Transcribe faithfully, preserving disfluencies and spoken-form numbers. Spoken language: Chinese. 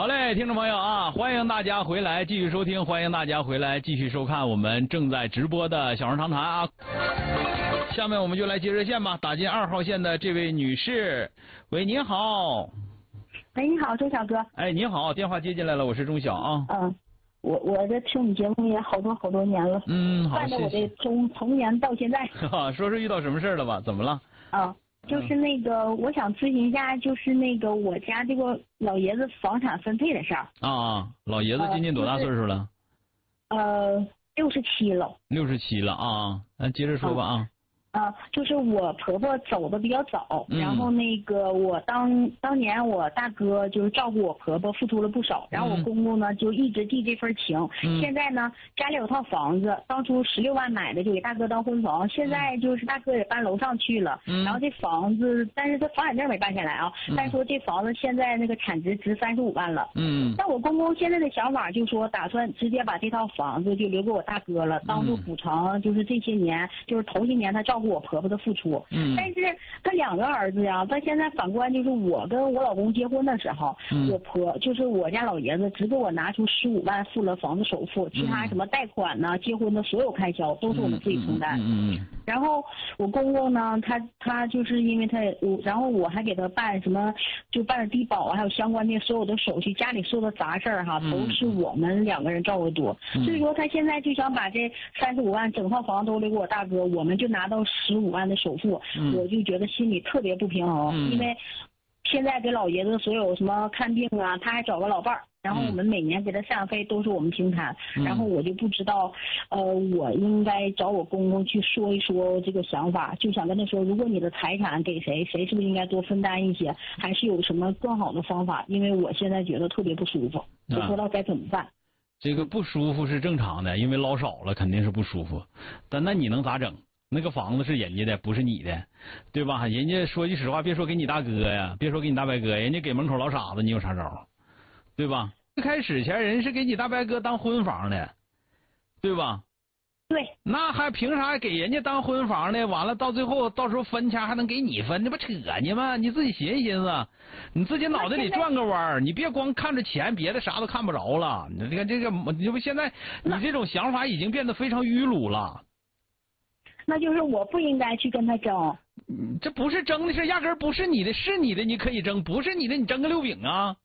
好嘞，听众朋友啊，欢迎大家回来继续收听，欢迎大家回来继续收看我们正在直播的小声长谈啊。下面我们就来接热线吧，打进二号线的这位女士，喂，你好。 喂，你好，周小哥。 哎，你好，电话接进来了，我是钟晓啊。 嗯，我我这听你节目也好多好多年了。 嗯，好， 伴着我的从童年到现在。 说说遇到什么事了吧？怎么了？ 啊，就是那个，我想咨询一下，就是那个我家这个老爷子房产分配的事儿。 啊，老爷子今年多大岁数了？ 呃，六十七了。 六十七了啊，那接着说吧啊。 啊，就是我婆婆走的比较早， 嗯、 然后那个我当当年我大哥就是照顾我婆婆付出了不少，然后我公公呢就一直记这份情。嗯、现在呢家里有套房子，当初十六万买的，就给大哥当婚房，现在就是大哥也搬楼上去了。嗯、然后这房子，但是这房产证没办下来啊。嗯、但是说这房子现在那个产值值三十五万了。嗯。但我公公现在的想法就是说，打算直接把这套房子就留给我大哥了，当做补偿，就是这些年就是头些年他照顾我婆婆的付出。嗯，但是他两个儿子呀，他现在反观就是我跟我老公结婚的时候，嗯、我婆就是我家老爷子只给我拿出十五万付了房子首付，其他什么贷款呢、结婚的所有开销都是我们自己承担。嗯 嗯, 嗯。然后我公公呢，他他就是因为他我，然后我还给他办什么，就办低保啊，还有相关的所有的手续，家里所有的杂事儿哈，都是我们两个人照顾多。嗯、所以说他现在就想把这三十五万整套房都留给我大哥，我们就拿到十五万的首付，嗯、我就觉得心里特别不平衡，嗯、因为现在给老爷子所有什么看病啊，他还找个老伴儿，然后我们每年给他赡养费都是我们平摊，嗯、然后我就不知道，呃，我应该找我公公去说一说这个想法，就想跟他说，如果你的财产给谁，谁是不是应该多分担一些，还是有什么更好的方法？因为我现在觉得特别不舒服，不知道该怎么办。 这个不舒服是正常的，因为捞少了肯定是不舒服，但那你能咋整？那个房子是人家的，不是你的，对吧？人家说句实话，别说给你大哥呀，别说给你大伯哥，人家给门口老傻子，你有啥招？对吧？一开始前人是给你大伯哥当婚房的，对吧？ 对。 那还凭啥给人家当婚房呢？完了到最后到时候分钱还能给你分，这不扯呢吗？你自己寻思寻思，你自己脑袋里转个弯儿，你别光看着钱，别的啥都看不着了。你看这个，你不现在你这种想法已经变得非常迂鲁了。 那就是我不应该去跟他争， 这不是争的事，压根儿不是你的，是你的你可以争，不是你的你争个六饼啊！